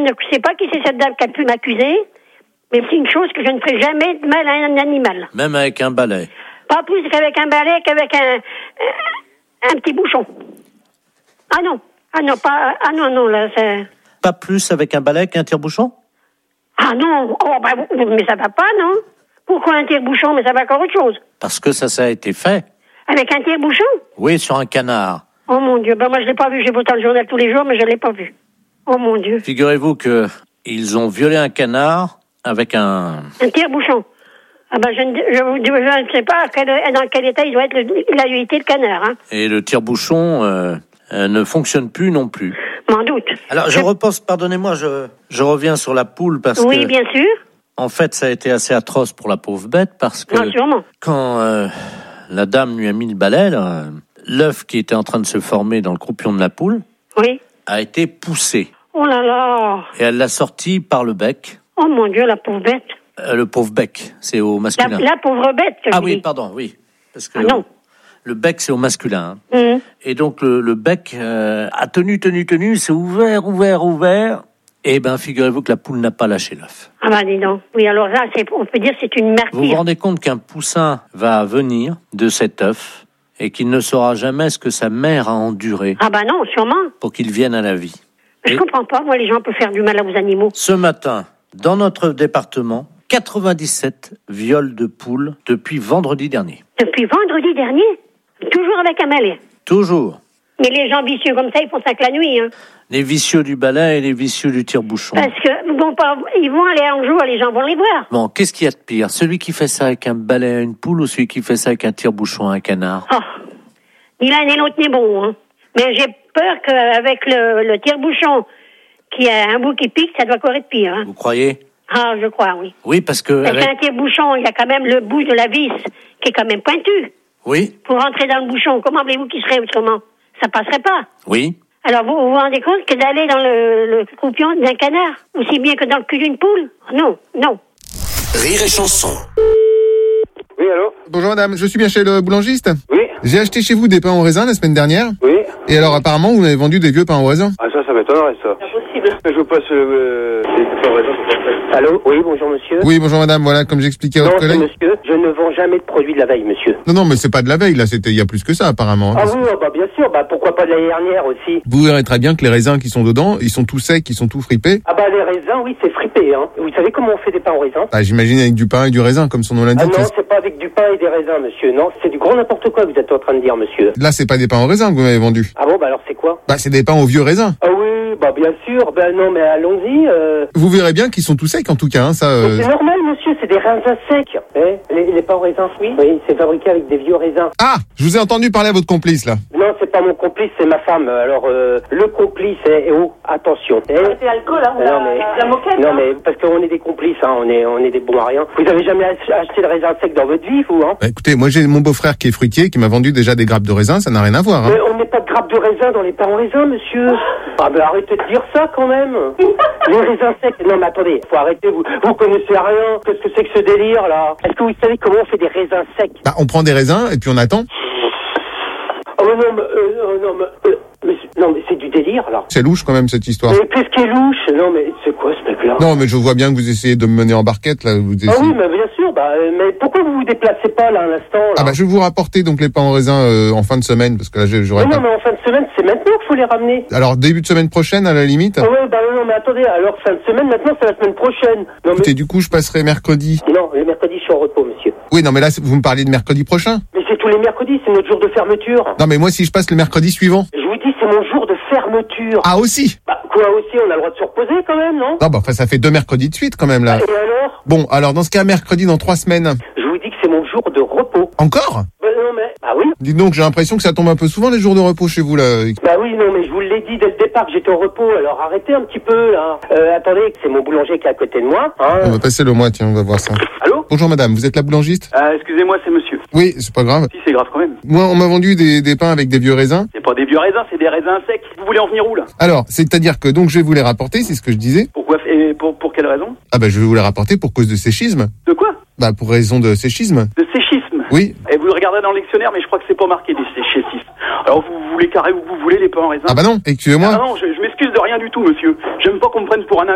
ne sais pas qui c'est cette dame qui a pu m'accuser, mais c'est une chose que je ne ferai jamais de mal à un animal. Même avec un balai. Pas plus qu'avec un balai, qu'avec un petit bouchon. Ah non, non, là, c'est... Pas plus avec un balai qu'un tire-bouchon? Ah non, mais ça va pas, non? Pourquoi un tire-bouchon? Mais ça va encore autre chose. Parce que ça a été fait. Avec un tire-bouchon? Oui, sur un canard. Oh mon Dieu, moi je l'ai pas vu, j'ai pourtant le journal tous les jours, mais je l'ai pas vu. Oh mon Dieu. Figurez-vous que ils ont violé un canard avec un tire-bouchon. Ah je ne sais pas dans quel état il a été le canard. Hein. Et le tire-bouchon ne fonctionne plus non plus. M'en doute. Alors je repense, pardonnez-moi, je reviens sur la poule parce que... Oui, bien sûr. En fait, ça a été assez atroce pour la pauvre bête parce que quand la dame lui a mis le balai, l'œuf qui était en train de se former dans le croupion de la poule a été poussé. Oh là là. Et elle l'a sorti par le bec. Oh mon Dieu, la pauvre bête. Le pauvre bec, c'est au masculin. La pauvre bête, Ah oui, pardon, oui. Parce que non. Le bec, c'est au masculin. Hein. Et donc, le bec a tenu, c'est ouvert. Et figurez-vous que la poule n'a pas lâché l'œuf. Ah dis donc. Oui, alors là, on peut dire que c'est une martyre. Vous vous rendez compte qu'un poussin va venir de cet œuf et qu'il ne saura jamais ce que sa mère a enduré. Ah non, sûrement. Pour qu'il vienne à la vie. Mais je comprends pas, moi, les gens peuvent faire du mal aux animaux. Ce matin, dans notre département, 97 viols de poules depuis vendredi dernier. Depuis vendredi dernier? Toujours avec un balai? Toujours. Mais les gens vicieux comme ça, ils font ça que la nuit. Hein. Les vicieux du balai et les vicieux du tire-bouchon. Parce que ils vont aller un jour, les gens vont les voir. Bon, qu'est-ce qu'il y a de pire? Celui qui fait ça avec un balai à une poule ou celui qui fait ça avec un tire-bouchon à un canard? Ni l'un ni l'autre n'est bon. Hein. Mais j'ai peur qu'avec le tire-bouchon qui a un bout qui pique, ça doit encore être pire. Hein. Vous croyez? Ah, je crois, oui. Oui, parce que... Avec un tire-bouchon, il y a quand même le bout de la vis qui est quand même pointu. Oui. Pour rentrer dans le bouchon, comment voulez-vous qu'il serait autrement? Ça passerait pas. Oui. Alors vous vous rendez compte que d'aller dans le croupion d'un canard, aussi bien que dans le cul d'une poule? Non. Rire et chanson. Oui, allô? Bonjour madame, je suis bien chez le boulangiste? Oui. J'ai acheté chez vous des pains au raisin la semaine dernière. Oui. Et alors apparemment vous m'avez vendu des vieux pains au raisin. Ah ça m'étonnerait ça. Impossible. Je vous passe les pains au raisin. Allô? Oui, bonjour monsieur. Oui, bonjour madame, voilà, comme j'expliquais à votre collègue. Non, monsieur, je ne vends jamais de produits de la veille, monsieur. Non, mais c'est pas de la veille, là, c'était il y a plus que ça apparemment. Ah oui, bien sûr, pourquoi pas de l'année dernière aussi? Vous verrez très bien que les raisins qui sont dedans, ils sont tout secs, ils sont tout fripés. Les raisins, oui, c'est fripé, hein. Vous savez comment on fait des pains au raisin? J'imagine avec du pain et du raisin, comme son nom l'indique. Ah non, c'est pas avec du pain et des raisins, monsieur. Non, c'est du grand n'importe quoi que vous êtes en train de dire, monsieur. Là, c'est pas des pains au raisin que vous m'avez vendus. Ah bon, alors c'est quoi? C'est des pains au vieux raisin. Ah oui, bien sûr. Non, mais allons-y. Vous verrez bien qu'ils sont tout secs en tout cas, hein, ça. Mais c'est normal, monsieur, c'est des raisins secs. Les pains au raisin, oui, c'est fabriqué avec des vieux raisins. Ah, je vous ai entendu parler à votre complice là. Non, c'est pas mon complice, c'est ma femme. Alors, le complice, attention. C'est l'alcool, hein, la moquette. Non, mais parce qu'on est des complices, hein, on est des bons à rien. Vous avez jamais acheté de raisin sec dans votre vie, vous, hein? Écoutez, moi j'ai mon beau-frère qui est fruitier, qui m'a vendu déjà des grappes de raisin, ça n'a rien à voir. Hein. Mais on met pas de grappes de raisin dans les pains au raisin, monsieur. Arrêtez de dire ça quand même. Les raisins secs. Non, mais attendez, faut arrêter. Vous connaissez rien. Qu'est-ce que c'est que ce délire là? Est-ce que vous savez comment on fait des raisins secs? On prend des raisins et puis on attend. Non, mais c'est du délire, là. C'est louche, quand même, cette histoire. Mais qu'est-ce qui est louche? Non, mais c'est quoi, ce mec-là? Non, mais je vois bien que vous essayez de me mener en barquette, là. Vous essayez... Ah oui, mais bien sûr, mais pourquoi vous vous déplacez pas, là, à l'instant, là? Je vais vous rapporter, donc, les pains au raisin, en fin de semaine, parce que là, j'aurais pas... Non, mais en fin de semaine, c'est maintenant qu'il faut les ramener. Alors, début de semaine prochaine, à la limite? Non, mais attendez, alors, fin de semaine, maintenant, c'est la semaine prochaine. Non, écoutez, du coup, je passerai mercredi. Non, le mercredi, je suis en repos, monsieur. Oui, non, mais là, vous me parlez de mercredi prochain? Mais c'est tous les mercredis, c'est notre jour de fermeture. Non, mais moi, si je passe le mercredi suivant? Je vous dis, c'est mon jour de fermeture. Ah, aussi? Quoi aussi? On a le droit de se reposer, quand même, non? Non, ça fait 2 mercredis de suite, quand même, là. Et alors? Bon, alors, dans ce cas, mercredi dans 3 semaines. Je vous dis que c'est mon jour de repos. Encore? Non, mais... oui. Dites donc, j'ai l'impression que ça tombe un peu souvent, les jours de repos chez vous, là. Oui, non, mais je vous l'ai dit dès le départ que j'étais au repos, alors arrêtez un petit peu, là. Attendez, c'est mon boulanger qui est à côté de moi, hein. On va passer le mois, tiens, on va voir ça. Allô? Bonjour madame, vous êtes la boulangiste? Excusez-moi, c'est monsieur. Oui, c'est pas grave. Si, c'est grave quand même. Moi, on m'a vendu des pains avec des vieux raisins. C'est pas des vieux raisins, c'est des raisins secs. Vous voulez en venir où, là? Alors, c'est-à-dire que donc je vais vous les rapporter, c'est ce que je disais. Pourquoi? Et pour quelle raison? Je vais vous les rapporter pour cause de séchisme. De quoi? Pour raison de séchisme. De séchisme? Oui. Et vous le regardez dans le dictionnaire, mais je crois que c'est pas marqué des séchismes. Alors vous voulez carré où vous voulez les pains en raisin? Non, excusez-moi. Non, je m'excuse de rien du tout, monsieur. J'aime pas qu'on me prenne pour un